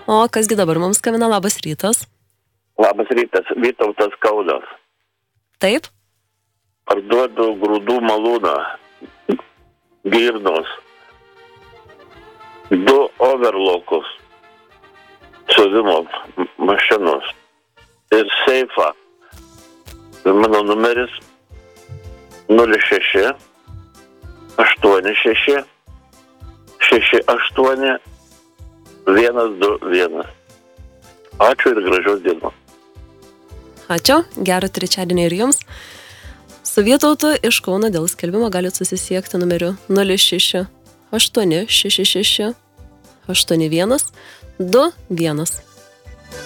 O kasgi dabar mums skambina? Labas rytas. Labas rytas, Vytautas Kaunas. Taip? Parduodu grūdų malūną, girnos, 2 overlokus, siuvimo mašinos ir seifą. Mano numeris 06 86 68 121. Ačiū ir gražios dienos. Ačiū, gero trečiadienį ir jums. Su Vytautu iš Kauno dėl skelbimo galite susisiekti numeriu 06 866 81 21.